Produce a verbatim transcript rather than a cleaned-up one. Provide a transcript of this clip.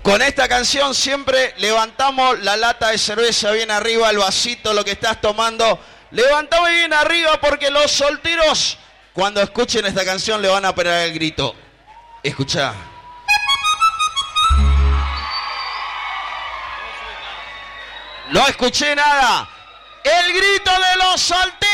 Con esta canción siempre levantamos la lata de cerveza bien arriba, el vasito, lo que estás tomando. Levantamos bien arriba porque los solteros, cuando escuchen esta canción, le van a pegar el grito. Escuchá. No escuché nada. El grito de los solteros.